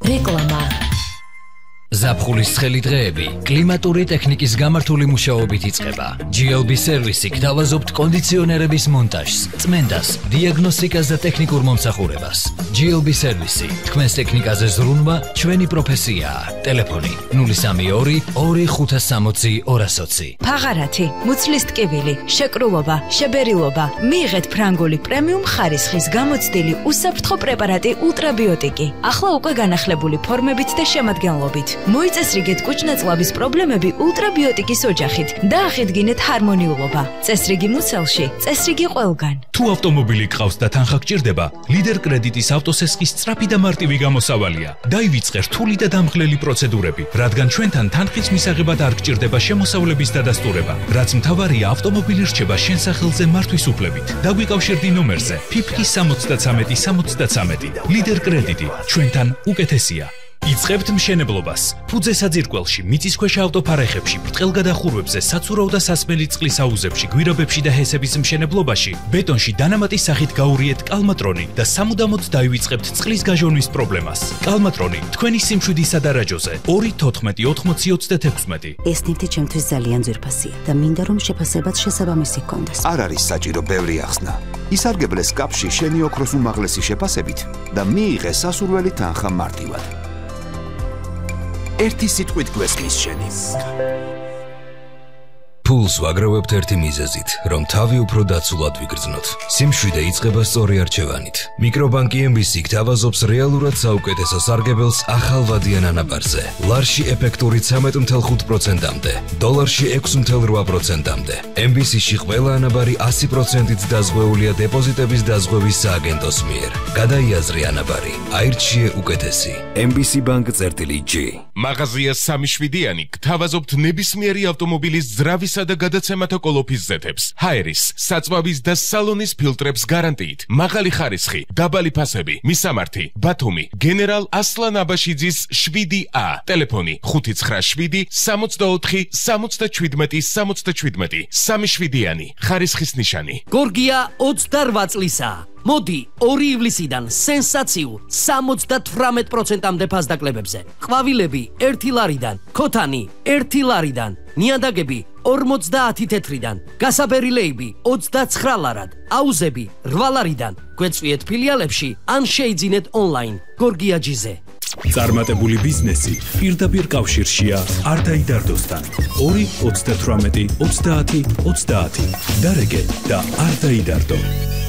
რეკლამა. ზაფხულის ცხელი დღეები კლიმატური ტექნიკის გამართული მუშაობით იწყება. GLB სერვისი გთავაზობთ კონდიციონერების მონტაჟს, წმენდას, დიაგნოსტიკას და ტექნიკურ მომსახურებას. GLB სერვისი, თქვენს ტექნიკაზე ზრუნვა ჩვენი პროფესიაა. ტელეფონი 032 2560 220. ფაღარათი, მუცლის ტკივილი, შეკრულობა, შებერილობა. მიიღეთ ფრანგული პრემიუმ ხარისხის გამოცდილი უსაფრთხო პრეპარატი ultrabiotic. ახლა უკვე განახლებული ფორმებით და შემადგენლობით. მოიწესრიგეთ კუჭნაწლავის პრობლემები ultrabiotic-ის ოჯახით და ახიდგინეთ ჰარმონიულობა. წესრიგი მუცელში, წესრიგი ყველგან. თუ ავტომობილი გყავს და თანხა გჭირდება, ლიდერ კრედიტის ავტოსესხის სწრაფი და მარტივი გამოსავალია. დაივიწყე რთული და დამღლელი პროცედურები, რადგან ჩვენთან თანხის მისაღებად არ გჭირდება შემოსავლების დადასტურება. რაც მთავარია, ავტომობილი რჩება შენ სახელზე მართვის უფლებით. დაგვიკავშირდი ნომერზე PIPK 73 73. ლიდერ კრედიტი, ჩვენთან უკეთესია. იწყებთ მშენებლობას. ფუძე საძირკველში, მიწისქვეშა ავტოფარეხებში, ბრტყელგადახურვებზე, საცურაო და სასმელი წყლის აუზებში, გვირაბებში და ჰესების მშენებლობაში, ბეტონში დანამატის სახით გაურიეთ კალმატრონი და სამუდამოდ დაივიწყებთ წყლის გაჟონვის პრობლემას. კალმატრონი, თქვენი სიმშვიდისა და რაჯოზე. 2-14-20-36. ეს ნივთი ჩემთვის ძალიან ძვირფასია და მინდა რომ შეფასებაც შესაბამისი გქონდეს. არ არის საჭირო ბევრი ახსნა. ისარგებლეს კაპში შენი ოქროს უმაღლესი შეფასებით და მიიღე სასურველი თანხა მარტივად. ერთი სიტყვით გვესმის შენი. ფულს ვაგროვებთ ერთი მიზეზით, რომ თავი უფრო დაცულად ვიგრძნოთ. სიმშვიდე იწყება სწორი არჩევანით. მიკრობანკი MBC გთავაზობს რეალურად საუკეთესო სარგებელს ახალვადიან ანაბარზე. ლარში ეფექტური 13.5%-მდე, დოლარში 6.8%-მდე. MBC-ში ყველა ანაბარი 100%-ით დაზღვეულია დეპოზიტების დაზღვევის სააგენტოს მიერ. გადაიაზრე ანაბარი, აირჩიე უკეთესი. MBC Bank-G. მაღაზია სამიშვიდიანი გთავაზობთ ნებისმიერი ავტომობილის ძრავისა და გადაცემათა კოლოფის ზეთებს, ჰაერის, საწვავის და სალონის ფილტრებს გარანტიით, მაღალი ხარისხი, დაბალი ფასები, მისამართი, ბათუმი, გენერალ ასლან აბაშიძის 7A, ტელეფონი 597 64 77 77, სამიშვიდიანი, ხარისხის ნიშანი. გორგია 28 წლისა. მოდი 2 ივლისიდან სენსაციულ 78%-მდე ფასდაკლებებზე. ყვავილები 1 ლარიდან, ქოთანი 1 ლარიდან, ნიადაგები 50 თეთრიდან, გასაბერილეები 29 ლარად, აუზები 8 ლარიდან. გვეწვიეთ ფილიალებში ან შეიძინეთ ონლაინ. გორგიაჯიზე. წარმატებული ბიზნესი პირდაპირ კავშირშია არტაიდარდოსთან. 2-18-30-30. დარეგე და არტაიდარდო.